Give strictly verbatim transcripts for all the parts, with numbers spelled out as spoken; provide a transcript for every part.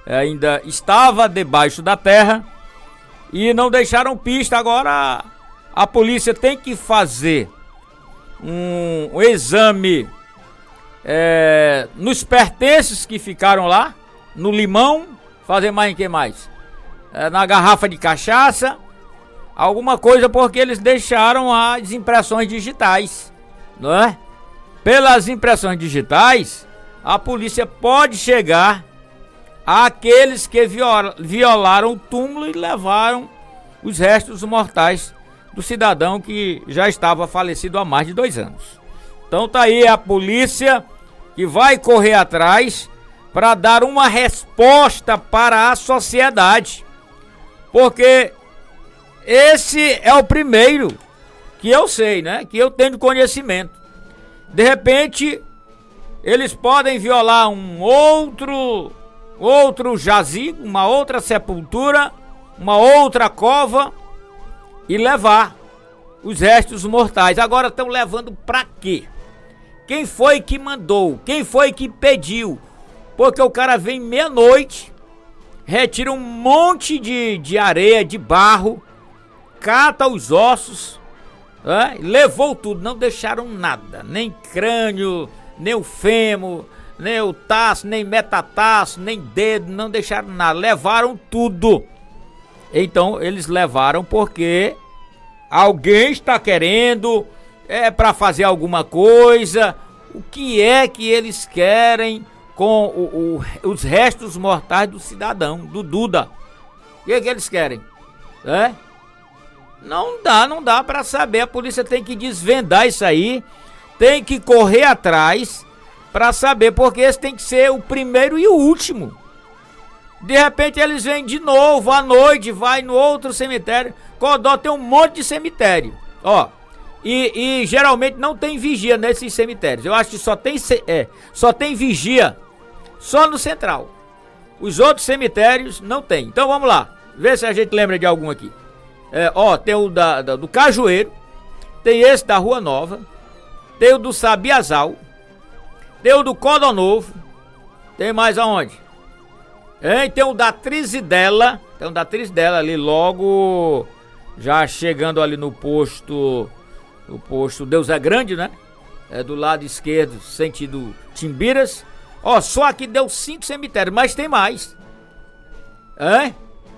ainda estava debaixo da terra e não deixaram pista. Agora a polícia tem que fazer um, um exame é, nos pertences que ficaram lá, no limão, fazer mais em que mais? É, na garrafa de cachaça, alguma coisa, porque eles deixaram as impressões digitais, não é? Pelas impressões digitais, a polícia pode chegar àqueles que viola, violaram o túmulo e levaram os restos mortais do cidadão que já estava falecido há mais de dois anos. Então tá aí a polícia que vai correr atrás para dar uma resposta para a sociedade, porque esse é o primeiro que eu sei, né? Que eu tenho conhecimento. De repente, eles podem violar um outro, outro jazigo, uma outra sepultura, uma outra cova e levar os restos mortais. Agora estão levando pra quê? Quem foi que mandou? Quem foi que pediu? Porque o cara vem meia-noite, retira um monte de, de areia, de barro, cata os ossos, é? Levou tudo, não deixaram nada, nem crânio, nem o fêmur, nem o taço, nem metatarso, nem dedo, não deixaram nada, levaram tudo. Então eles levaram porque alguém está querendo, é para fazer alguma coisa. O que é que eles querem com o, o, os restos mortais do cidadão, do Duda? O que é que eles querem? É? Não dá, não dá para saber. A polícia tem que desvendar isso aí, tem que correr atrás para saber, porque esse tem que ser o primeiro e o último. De repente eles vêm de novo à noite, vai no outro cemitério. Codó tem um monte de cemitério, ó, e, e geralmente não tem vigia nesses cemitérios. Eu acho que só tem, é, só tem vigia só no central. Os outros cemitérios não tem. Então vamos lá, ver se a gente lembra de algum aqui. É, ó, tem o da, da, do Cajueiro, tem esse da Rua Nova, tem o do Sabiazal, tem o do Codó Novo, tem mais aonde? Hein? Tem o da Trizidela, tem o da Trizidela ali logo, já chegando ali no posto, no posto Deus é Grande, né? É do lado esquerdo, sentido Timbiras. Ó, só aqui deu cinco cemitérios, mas tem mais. Hein?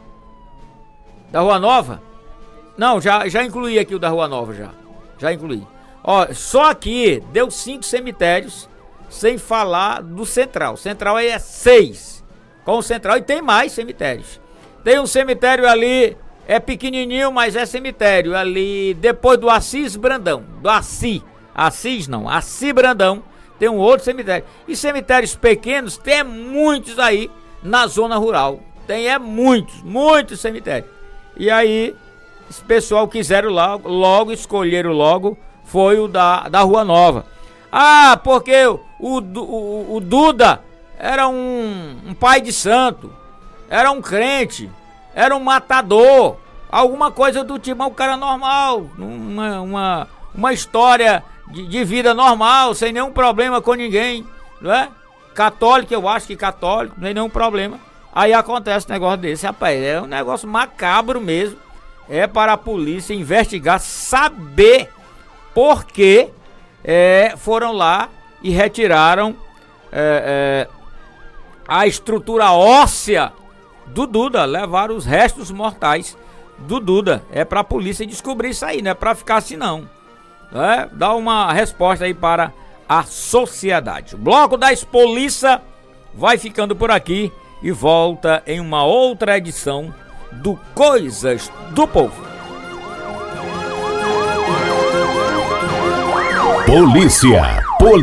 Da Rua Nova? Não, já, já incluí aqui o da Rua Nova, já. Já incluí. Ó, só aqui deu cinco cemitérios, sem falar do Central. Central aí é seis. Com o Central, e tem mais cemitérios. Tem um cemitério ali, é pequenininho, mas é cemitério. Ali, depois do Assis Brandão. Do Assis. Assis não, Assis Brandão. Tem um outro cemitério. E cemitérios pequenos, tem muitos aí na zona rural. Tem é muitos, muitos cemitérios. E aí, esse pessoal quiseram logo, logo escolheram logo, foi o da, da Rua Nova. Ah, porque o, o, o Duda era um, um pai de santo, era um crente, era um matador, alguma coisa do tipo, um cara normal, uma, uma, uma história de, de vida normal, sem nenhum problema com ninguém, não é? Católico, eu acho que católico, sem nenhum problema. Aí acontece um negócio desse, rapaz, é um negócio macabro mesmo. É para a polícia investigar, saber por que é, foram lá e retiraram é, é, a estrutura óssea do Duda, levaram os restos mortais do Duda. É para a polícia descobrir isso aí, não é para ficar assim não. É, dá uma resposta aí para a sociedade. O Bloco da Expoliça vai ficando por aqui e volta em uma outra edição do Coisas do Povo. Polícia.